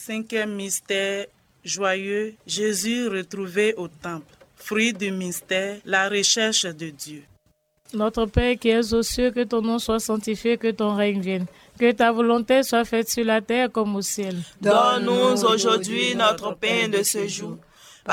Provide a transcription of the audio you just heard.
Cinquième mystère joyeux, Jésus retrouvé au temple. Fruit du mystère, la recherche de Dieu. Notre Père qui es aux cieux, que ton nom soit sanctifié, que ton règne vienne. Que ta volonté soit faite sur la terre comme au ciel. Donne-nous aujourd'hui notre pain de ce jour.